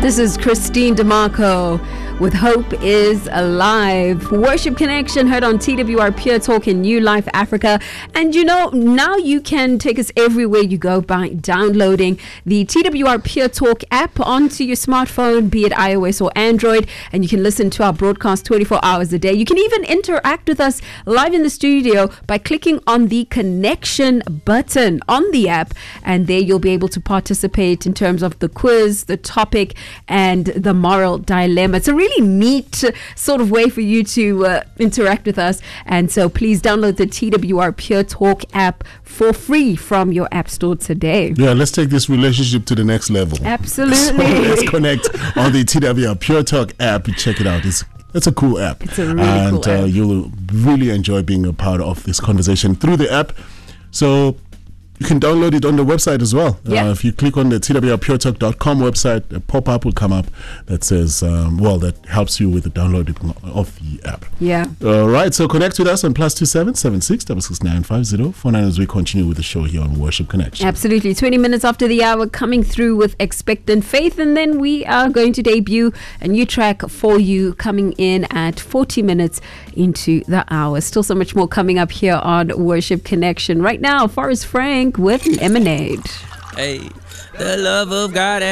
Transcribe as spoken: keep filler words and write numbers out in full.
This is Christine DeMarco with Hope is Alive. Worship Connection heard on T W R Pure Talk in New Life Africa. And you know, now you can take us everywhere you go by downloading the T W R Pure Talk app onto your smartphone, be it iOS or Android, and you can listen to our broadcast twenty-four hours a day. You can even interact with us live in the studio by clicking on the connection button on the app, and there you'll be able to participate in terms of the quiz, the topic, and the moral dilemma. It's a really neat sort of way for you to uh, interact with us, and so please download the T W R Pure Talk app for free from your app store today. Yeah, let's take this relationship to the next level. Absolutely. So let's connect on the T W R Pure Talk app. Check it out. It's It's a cool app. It's a really and, cool uh, app. you'll really enjoy being a part of this conversation through the app. So you can download it on the website as well. Yeah. Uh, if you click on the T W R pure talk dot com website, a pop-up will come up that says, um, well, that helps you with the downloading of the app. Yeah. All right. So connect with us on plus two seven seven six double six nine five zero four nine as we continue with the show here on Worship Connection. Absolutely. twenty minutes after the hour, coming through with Expectant Faith. And then we are going to debut a new track for you coming in at forty minutes into the hour. Still so much more coming up here on Worship Connection. Right now, Forrest Frank with Lemonade. Hey, the love of God.